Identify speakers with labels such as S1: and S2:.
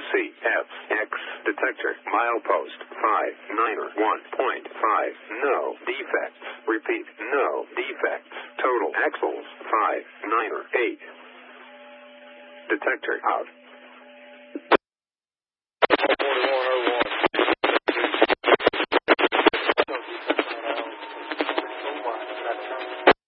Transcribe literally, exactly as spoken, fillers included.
S1: C F X detector milepost five niner one point five. No defects. Repeat, no defects. Total axles five niner eight. Detector out.